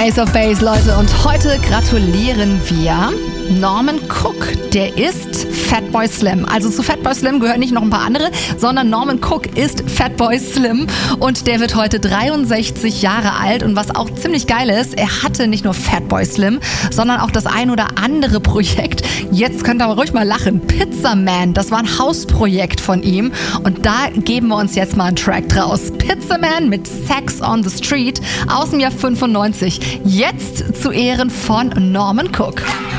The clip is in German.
Ace of Base, Leute. Und heute gratulieren wir Norman Cook. Der ist Fatboy Slim. Also zu Fatboy Slim gehören nicht noch ein paar andere, sondern Norman Cook ist Fatboy Slim. Und der wird heute 63 Jahre alt. Und was auch ziemlich geil ist, er hatte nicht nur Fatboy Slim, sondern auch das ein oder andere Projekt. Jetzt könnt ihr aber ruhig mal lachen. Pizza Man, das war ein Hausprojekt von ihm. Und da geben wir uns jetzt mal einen Track draus. Pizza Man mit Sex on the Street aus dem Jahr 95. Jetzt zu Ehren von Norman Cook.